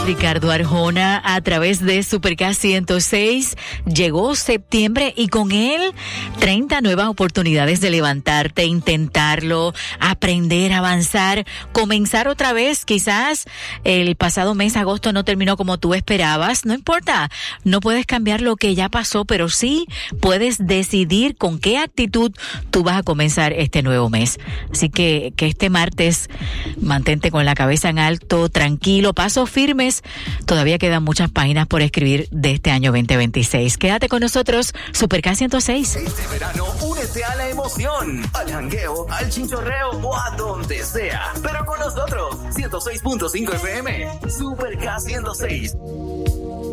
Ricardo Arjona a través de Super K 106. Llegó septiembre y con él 30 nuevas oportunidades de levantarte, intentarlo, aprender, avanzar, comenzar otra vez. Quizás el pasado mes, agosto, no terminó como tú esperabas. No importa, no puedes cambiar lo que ya pasó, pero sí puedes decidir con qué actitud tú vas a comenzar este nuevo mes. Así que este martes mantente con la cabeza en alto, tranquilo, pasos firmes. Todavía quedan muchas páginas por escribir de este año 2026. Quédate con nosotros, Super K 106. Este verano, únete a la emoción, al jangueo, al chinchorreo o a donde sea. Pero con nosotros, 106.5 FM, Super K 106.